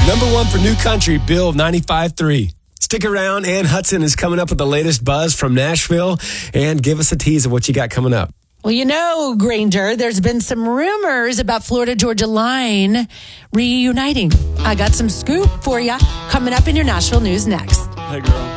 Number one for New Country, Bill 95.3. Stick around. Ann Hudson is coming up with the latest buzz from Nashville. And give us a tease of what you got coming up. Well, Granger, there's been some rumors about Florida-Georgia Line reuniting. I got some scoop for you coming up in your Nashville news next. Hey, girl.